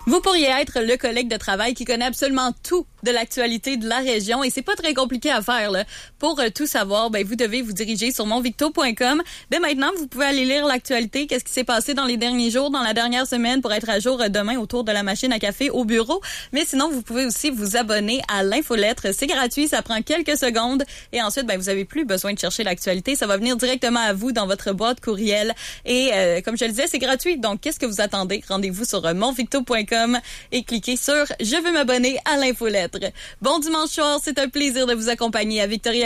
Vous pourriez être le collègue de travail qui connaît absolument tout de l'actualité de la région et c'est pas très compliqué à faire là. Pour tout savoir, vous devez vous diriger sur monvicto.com. Dès maintenant, vous pouvez aller lire l'actualité, qu'est-ce qui s'est passé dans les derniers jours, dans la dernière semaine pour être à jour demain autour de la machine à café au bureau. Mais sinon, vous pouvez aussi vous abonner à l'infolettre. C'est gratuit, ça prend quelques secondes et ensuite, vous avez plus besoin de chercher l'actualité. Ça va venir directement à vous dans votre boîte courriel et comme je le disais, c'est gratuit. Donc, qu'est-ce que vous attendez? Rendez-vous sur monvicto.com et cliquez sur « Je veux m'abonner à l'infolettre ». Bon dimanche soir, c'est un plaisir de vous accompagner à Victoria.